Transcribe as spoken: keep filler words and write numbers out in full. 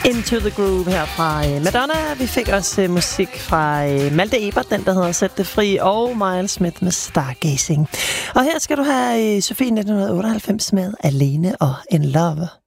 Into the Groove her fra Madonna. Vi fik også musik fra Malte Ebert, den der hedder Sæt det fri, og Miles Smith med Stargazing. Og her skal du have Sofie nitten otteoghalvfems med Alene og In Love.